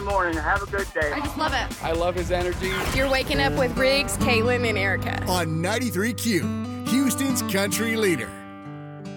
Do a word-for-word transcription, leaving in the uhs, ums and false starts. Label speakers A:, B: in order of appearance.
A: morning. Have a good day.
B: I just love it.
C: I love his energy.
D: You're waking up with Riggs, Caitlin, and Erica
E: on ninety-three Q, Houston's country leader.